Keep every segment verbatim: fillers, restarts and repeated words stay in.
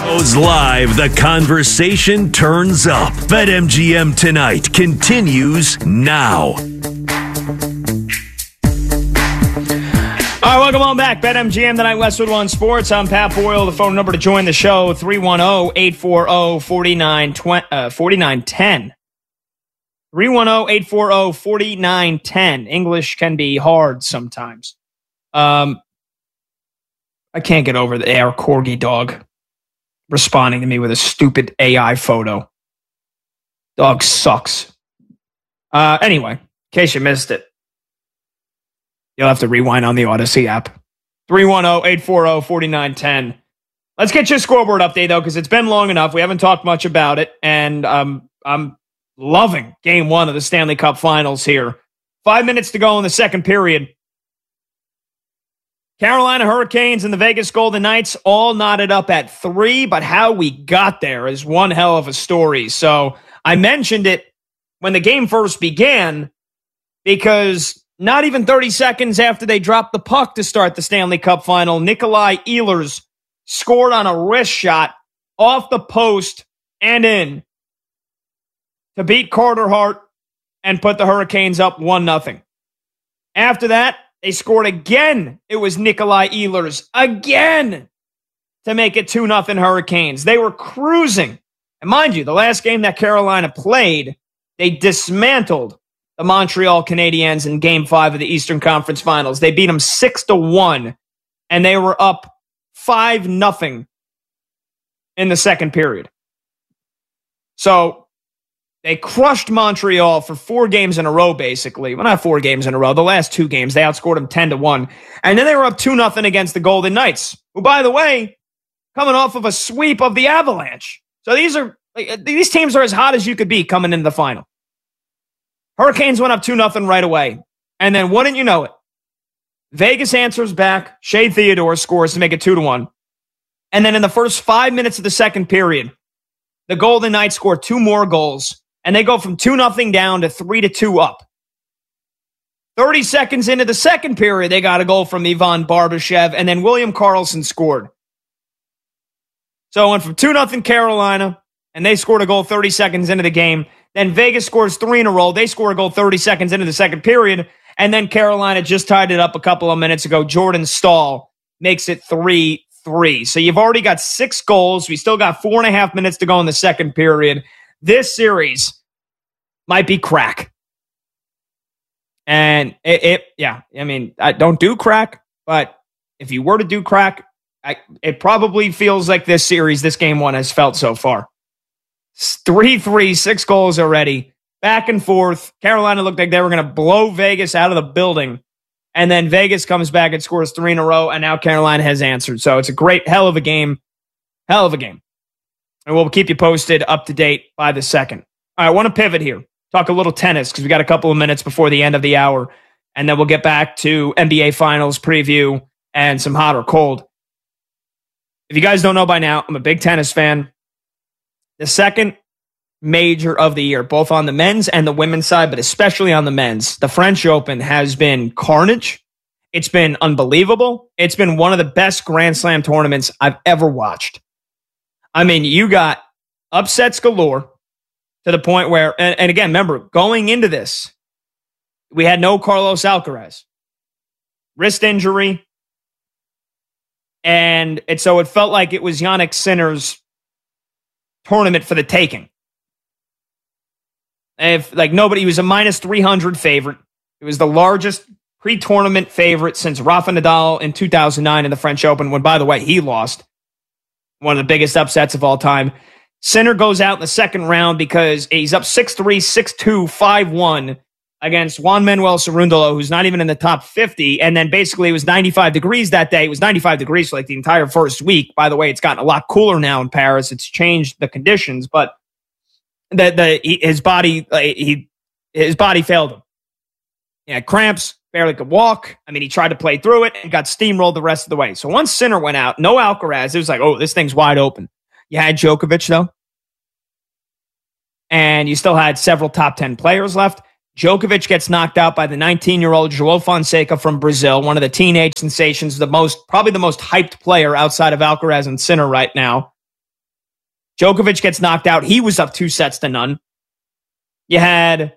Goes live, the conversation turns up. BetMGM Tonight continues now. All right, welcome on back. BetMGM Tonight, Westwood One Sports. I'm Pat Boyle. The phone number to join the show, three one zero, eight four zero, four nine one zero. three one zero, eight four zero, four nine one zero. English can be hard sometimes. Um, I can't get over the our corgi dog responding to me with a stupid A I photo. Dog sucks. Uh, anyway, in case you missed it, you'll have to rewind on the Odyssey app. three one zero, eight four zero, four nine one zero. Let's get your scoreboard update, though, because it's been long enough. We haven't talked much about it, and um, I'm loving game one of the Stanley Cup Finals here. Five minutes to go in the second period. Carolina Hurricanes and the Vegas Golden Knights all knotted up at three, but how we got there is one hell of a story. So I mentioned it when the game first began because not even thirty seconds after they dropped the puck to start the Stanley Cup Final, Nikolai Ehlers scored on a wrist shot off the post and in to beat Carter Hart and put the Hurricanes up one nothing. After that, they scored again. It was Nikolai Ehlers again to make it two nothing Hurricanes. They were cruising. And mind you, the last game that Carolina played, they dismantled the Montreal Canadiens in Game five of the Eastern Conference Finals. They beat them six to one, and they were up five nothing in the second period. So they crushed Montreal for four games in a row, basically. Well, not four games in a row. The last two games, they outscored them ten to one. And then they were up two nothing against the Golden Knights, who, by the way, coming off of a sweep of the Avalanche. So these are like, these teams are as hot as you could be coming into the final. Hurricanes went up two nothing right away. And then, wouldn't you know it, Vegas answers back. Shea Theodore scores to make it two to one. And then in the first five minutes of the second period, the Golden Knights score two more goals. And they go from two nothing down to three to two up. thirty seconds into the second period, they got a goal from Ivan Barbashev, and then William Karlsson scored. So it went from two nothing Carolina, and they scored a goal thirty seconds into the game. Then Vegas scores three in a row. They score a goal thirty seconds into the second period, and then Carolina just tied it up a couple of minutes ago. Jordan Staal makes it three three. So you've already got six goals. We still got four and a half minutes to go in the second period. This series might be crack. And it, it yeah, I mean, I don't do crack, but if you were to do crack, I, it probably feels like this series, this game one has felt so far. three three, six goals already, back and forth. Carolina looked like they were going to blow Vegas out of the building. And then Vegas comes back and scores three in a row, and now Carolina has answered. So it's a great, hell of a game. Hell of a game. And we'll keep you posted up to date by the second. All right, I want to pivot here. Talk a little tennis because we got a couple of minutes before the end of the hour. And then we'll get back to N B A Finals preview and some hot or cold. If you guys don't know by now, I'm a big tennis fan. The second major of the year, both on the men's and the women's side, but especially on the men's, the French Open has been carnage. It's been unbelievable. It's been one of the best Grand Slam tournaments I've ever watched. I mean, you got upsets galore to the point where, and, and again, remember, going into this, we had no Carlos Alcaraz. Wrist injury. And, and so it felt like it was Jannik Sinner's tournament for the taking. If like nobody, he was a minus three hundred favorite. It was the largest pre-tournament favorite since Rafa Nadal in two thousand nine in the French Open, when, by the way, he lost. One of the biggest upsets of all time. Sinner goes out in the second round because he's up six three, six two, five one against Juan Manuel Cerundolo, who's not even in the top fifty. And then basically it was ninety-five degrees that day. It was ninety-five degrees for like the entire first week. By the way, it's gotten a lot cooler now in Paris. It's changed the conditions, but the the he, his body he his body failed him. He had cramps, barely could walk. I mean, he tried to play through it and got steamrolled the rest of the way. So once Sinner went out, no Alcaraz, it was like, oh, this thing's wide open. You had Djokovic, though. And you still had several top ten players left. Djokovic gets knocked out by the nineteen-year-old João Fonseca from Brazil, one of the teenage sensations, the most, probably the most hyped player outside of Alcaraz and Sinner right now. Djokovic gets knocked out. He was up two sets to none. You had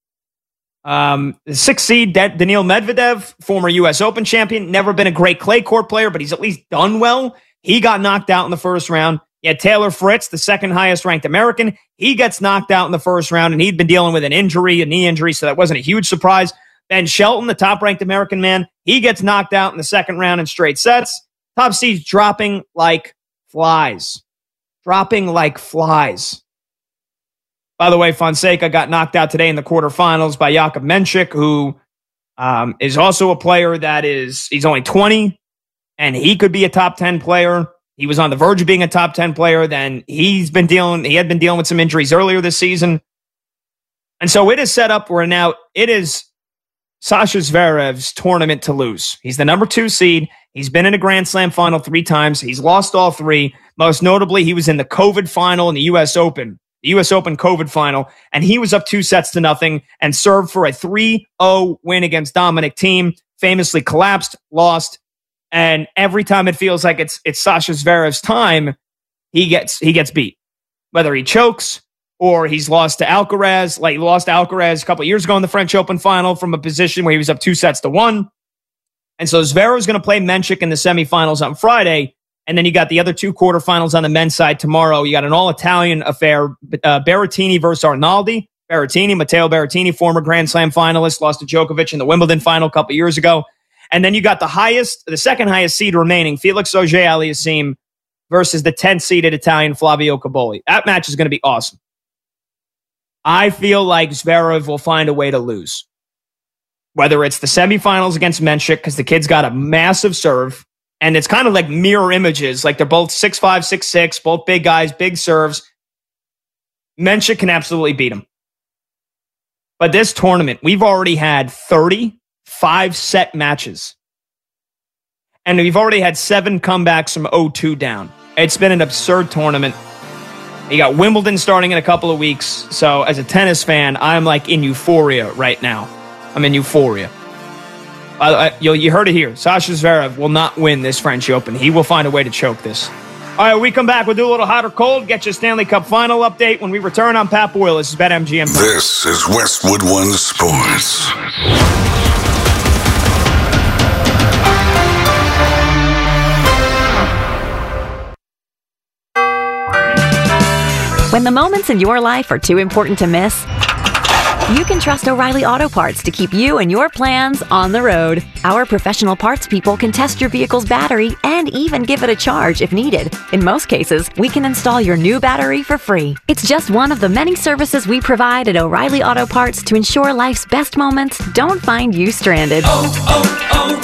um, the sixth seed, Daniil Medvedev, former U S Open champion, never been a great clay court player, but he's at least done well. He got knocked out in the first round. You had Taylor Fritz, the second highest ranked American. He gets knocked out in the first round, and he'd been dealing with an injury, a knee injury, so that wasn't a huge surprise. Ben Shelton, the top ranked American man, he gets knocked out in the second round in straight sets. Top seeds dropping like flies. Dropping like flies. By the way, Fonseca got knocked out today in the quarterfinals by Jakub Menchik, who um, is also a player that is, he's only twenty, and he could be a top ten player. He was on the verge of being a top ten player. Then he's been dealing, he had been dealing with some injuries earlier this season. And so it is set up where now it is Sasha Zverev's tournament to lose. He's the number two seed. He's been in a Grand Slam final three times. He's lost all three. Most notably, he was in the COVID final in the U S Open, the U S Open COVID final, and he was up two sets to nothing and served for a three oh win against Dominic Thiem, famously collapsed, lost, and every time it feels like it's it's Sasha Zverev's time, he gets he gets beat. Whether he chokes or he's lost to Alcaraz, like he lost to Alcaraz a couple of years ago in the French Open final from a position where he was up two sets to one. And so Zverev's going to play Menchik in the semifinals on Friday. And then you got the other two quarterfinals on the men's side tomorrow. You got an all-Italian affair, uh, Berrettini versus Arnaldi. Berrettini, Matteo Berrettini, former Grand Slam finalist, lost to Djokovic in the Wimbledon final a couple years ago. And then you got the highest, the second highest seed remaining, Felix Auger-Aliassime versus the tenth seeded Italian Flavio Cobolli. That match is going to be awesome. I feel like Zverev will find a way to lose. Whether it's the semifinals against Menchik, because the kid's got a massive serve, and it's kind of like mirror images. Like they're both six five, six six, both big guys, big serves. Menchik can absolutely beat him. But this tournament, we've already had thirty five-set matches. And we've already had seven comebacks from oh two down. It's been an absurd tournament. You got Wimbledon starting in a couple of weeks. So as a tennis fan, I'm like in euphoria right now. I'm in euphoria. Uh, you, you heard it here. Sasha Zverev will not win this French Open. He will find a way to choke this. All right, when we come back, we'll do a little hot or cold, get you a Stanley Cup final update. When we return on Pat Boyle, this is BetMGM. This is Westwood One Sports. When the moments in your life are too important to miss, you can trust O'Reilly Auto Parts to keep you and your plans on the road. Our professional parts people can test your vehicle's battery and even give it a charge if needed. In most cases, we can install your new battery for free. It's just one of the many services we provide at O'Reilly Auto Parts to ensure life's best moments don't find you stranded. Oh,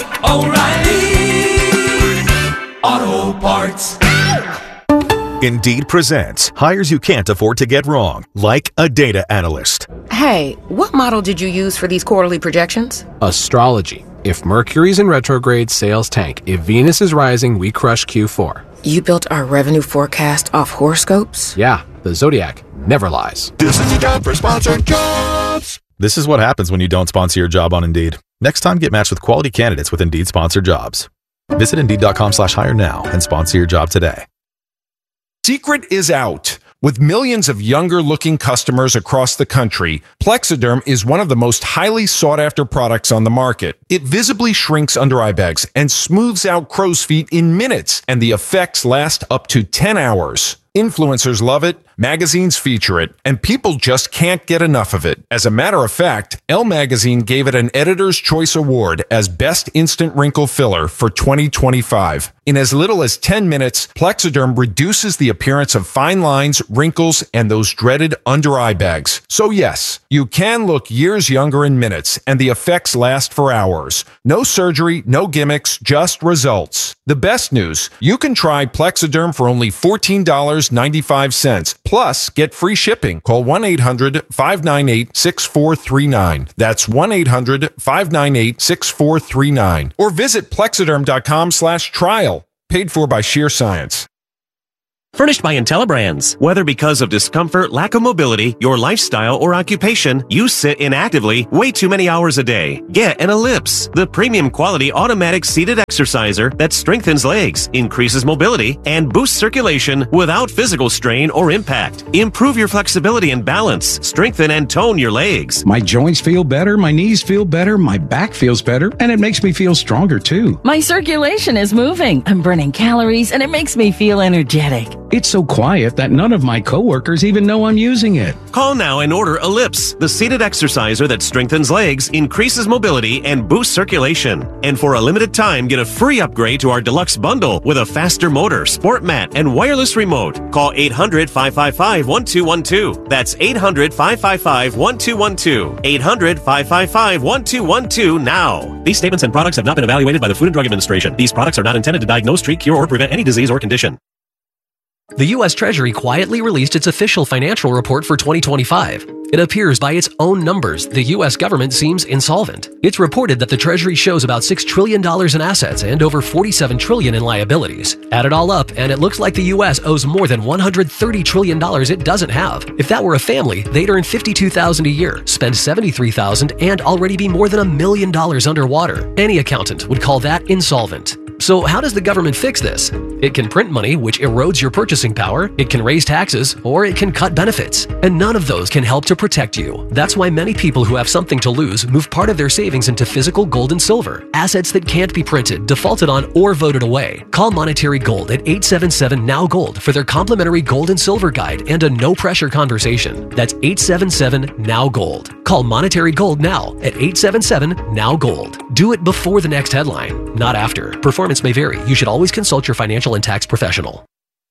oh, oh, O'Reilly Auto Parts. Indeed presents hires you can't afford to get wrong, like a data analyst. Hey, what model did you use for these quarterly projections? Astrology. If Mercury's in retrograde, sales tank. If Venus is rising, we crush Q four. You built our revenue forecast off horoscopes? Yeah, the Zodiac never lies. This is the job for sponsored jobs. This is what happens when you don't sponsor your job on Indeed. Next time, get matched with quality candidates with Indeed sponsored jobs. Visit Indeed.com slash hire now and sponsor your job today. Secret is out. With millions of younger-looking customers across the country, Plexiderm is one of the most highly sought-after products on the market. It visibly shrinks under-eye bags and smooths out crow's feet in minutes, and the effects last up to ten hours. Influencers love it, magazines feature it, and people just can't get enough of it. As a matter of fact, Elle Magazine gave it an Editor's Choice Award as Best Instant Wrinkle Filler for twenty twenty-five. In as little as ten minutes, Plexiderm reduces the appearance of fine lines, wrinkles, and those dreaded under-eye bags. So yes, you can look years younger in minutes, and the effects last for hours. No surgery, no gimmicks, just results. The best news, you can try Plexiderm for only fourteen dollars and ninety-five cents. Plus, get free shipping. Call one eight hundred, five nine eight, six four three nine. That's one eight hundred, five nine eight, six four three nine. Or visit Plexiderm.com slash trial. Paid for by Sheer Science. Furnished by IntelliBrands. Whether because of discomfort, lack of mobility, your lifestyle, or occupation, you sit inactively way too many hours a day. Get an Ellipse, the premium quality automatic seated exerciser that strengthens legs, increases mobility, and boosts circulation without physical strain or impact. Improve your flexibility and balance, strengthen and tone your legs. My joints feel better, my knees feel better, my back feels better, and it makes me feel stronger too. My circulation is moving. I'm burning calories, and it makes me feel energetic. It's so quiet that none of my coworkers even know I'm using it. Call now and order Ellipse, the seated exerciser that strengthens legs, increases mobility, and boosts circulation. And for a limited time, get a free upgrade to our deluxe bundle with a faster motor, sport mat, and wireless remote. Call eight hundred, five five five, one two one two. That's eight hundred, five five five, one two one two. eight hundred, five five five, one two one two now. These statements and products have not been evaluated by the Food and Drug Administration. These products are not intended to diagnose, treat, cure, or prevent any disease or condition. The U S Treasury quietly released its official financial report for twenty twenty-five. It appears by its own numbers, the U S government seems insolvent. It's reported that the Treasury shows about six trillion dollars in assets and over forty-seven trillion dollars in liabilities. Add it all up, and it looks like the U S owes more than one hundred thirty trillion dollars it doesn't have. If that were a family, they'd earn fifty-two thousand dollars a year, spend seventy-three thousand dollars, and already be more than a million dollars underwater. Any accountant would call that insolvent. So how does the government fix this? It can print money, which erodes your purchasing power, it can raise taxes, or it can cut benefits. And none of those can help to protect you. That's why many people who have something to lose move part of their savings into physical gold and silver, assets that can't be printed, defaulted on, or voted away. Call Monetary Gold at eight seven seven, N O W Gold for their complimentary gold and silver guide and a no-pressure conversation. That's eight seven seven, N O W Gold. Call Monetary Gold now at eight seven seven, N O W Gold. Do it before the next headline, not after. Performance may vary. You should always consult your financial and tax professional.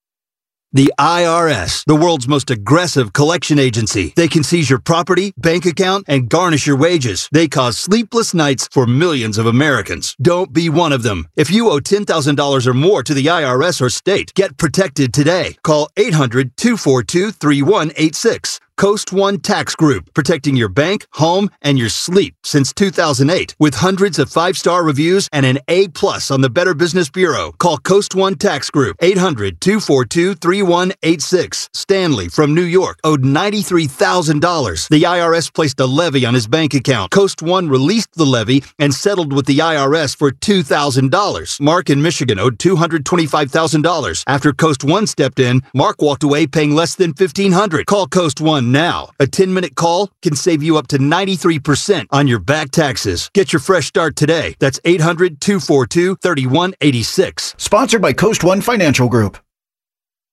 The I R S, the world's most aggressive collection agency. They can seize your property, bank account, and garnish your wages. They cause sleepless nights for millions of Americans. Don't be one of them. If you owe ten thousand dollars or more to the I R S or state, get protected today. Call eight hundred, two four two, three one eight six. Coast One Tax Group, protecting your bank, home, and your sleep since two thousand eight. With hundreds of five-star reviews and an A plus on the Better Business Bureau. Call Coast One Tax Group, eight hundred, two four two, three one eight six. Stanley from New York owed ninety-three thousand dollars. The I R S placed a levy on his bank account. Coast One released the levy and settled with the I R S for two thousand dollars. Mark in Michigan owed two hundred twenty-five thousand dollars. After Coast One stepped in, Mark walked away paying less than fifteen hundred dollars. Call Coast One now. A ten-minute call can save you up to ninety-three percent on your back taxes. Get your fresh start today. That's eight hundred, two four two, three one eight six. Sponsored by Coast One Financial Group.